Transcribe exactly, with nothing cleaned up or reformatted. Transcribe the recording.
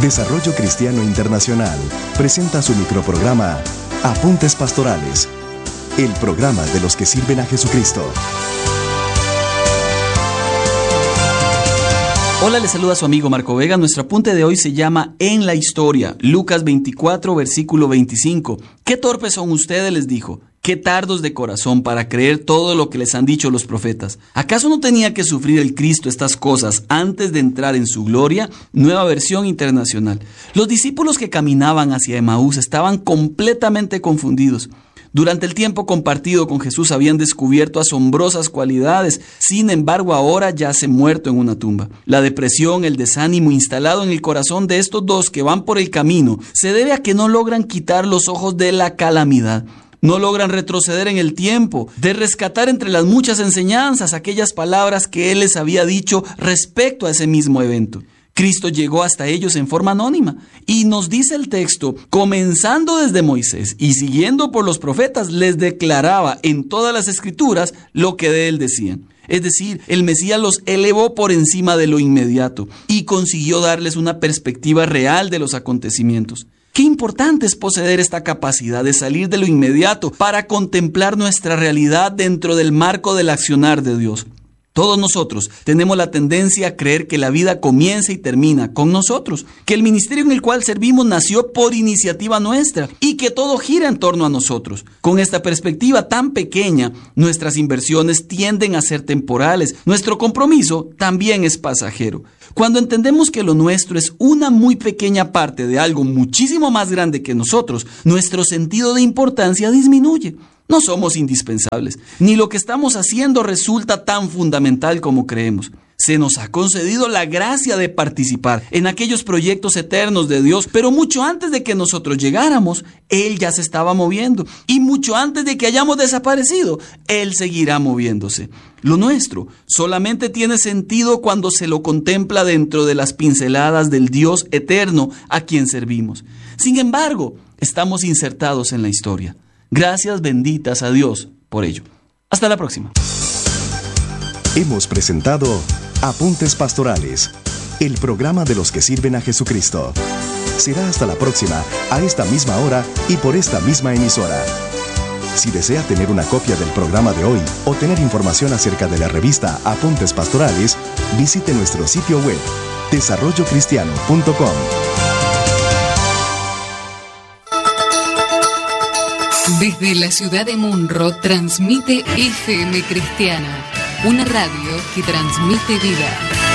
Desarrollo Cristiano Internacional presenta su microprograma Apuntes Pastorales, el programa de los que sirven a Jesucristo. Hola, les saluda su amigo Marco Vega. Nuestro apunte de hoy se llama En la Historia, Lucas veinticuatro, versículo veinticinco. «Qué torpes son ustedes», les dijo, «qué tardos de corazón para creer todo lo que les han dicho los profetas. ¿Acaso no tenía que sufrir el Cristo estas cosas antes de entrar en su gloria?». Nueva versión internacional. Los discípulos que caminaban hacia Emaús estaban completamente confundidos. Durante el tiempo compartido con Jesús habían descubierto asombrosas cualidades, sin embargo ahora yace muerto en una tumba. La depresión, el desánimo instalado en el corazón de estos dos que van por el camino se debe a que no logran quitar los ojos de la calamidad. No logran retroceder en el tiempo, de rescatar entre las muchas enseñanzas aquellas palabras que Él les había dicho respecto a ese mismo evento. Cristo llegó hasta ellos en forma anónima y nos dice el texto, comenzando desde Moisés y siguiendo por los profetas, les declaraba en todas las escrituras lo que de Él decían. Es decir, el Mesías los elevó por encima de lo inmediato y consiguió darles una perspectiva real de los acontecimientos. Qué importante es poseer esta capacidad de salir de lo inmediato para contemplar nuestra realidad dentro del marco del accionar de Dios. Todos nosotros tenemos la tendencia a creer que la vida comienza y termina con nosotros, que el ministerio en el cual servimos nació por iniciativa nuestra y que todo gira en torno a nosotros. Con esta perspectiva tan pequeña, nuestras inversiones tienden a ser temporales, nuestro compromiso también es pasajero. Cuando entendemos que lo nuestro es una muy pequeña parte de algo muchísimo más grande que nosotros, nuestro sentido de importancia disminuye. No somos indispensables, ni lo que estamos haciendo resulta tan fundamental como creemos. Se nos ha concedido la gracia de participar en aquellos proyectos eternos de Dios, pero mucho antes de que nosotros llegáramos, Él ya se estaba moviendo. Y mucho antes de que hayamos desaparecido, Él seguirá moviéndose. Lo nuestro solamente tiene sentido cuando se lo contempla dentro de las pinceladas del Dios eterno a quien servimos. Sin embargo, estamos insertados en la historia. Gracias benditas a Dios por ello. Hasta la próxima. Hemos presentado Apuntes Pastorales, el programa de los que sirven a Jesucristo. Será hasta la próxima, a esta misma hora y por esta misma emisora. Si desea tener una copia del programa de hoy o tener información acerca de la revista Apuntes Pastorales, visite nuestro sitio web, desarrollo cristiano punto com. Desde la ciudad de Munro transmite F M Cristiana, una radio que transmite vida.